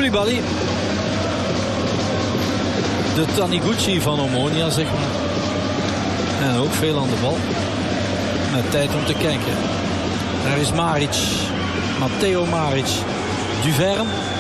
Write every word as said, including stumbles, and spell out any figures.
Koulibaly. De Taniguchi van Omonia, zeg maar. En ook veel aan de bal. Met tijd om te kijken. Daar is Maric. Matteo Maric. Duverne.